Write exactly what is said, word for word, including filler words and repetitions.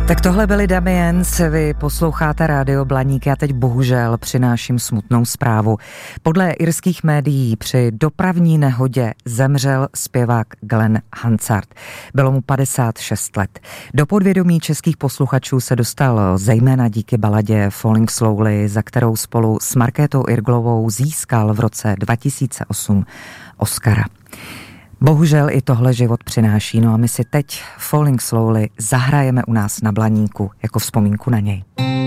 Tak tohle byli Damiens, vy posloucháte Rádio Blaník, já teď bohužel přináším smutnou zprávu. Podle irských médií při dopravní nehodě zemřel zpěvák Glenn Hansard. Bylo mu padesát šest let. Do podvědomí českých posluchačů se dostal zejména díky baladě Falling Slowly, za kterou spolu s Markétou Irglovou získal v roce dva tisíce osm Oscara. Bohužel i tohle život přináší, no a my si teď Falling Slowly zahrajeme u nás na Blaníku jako vzpomínku na něj.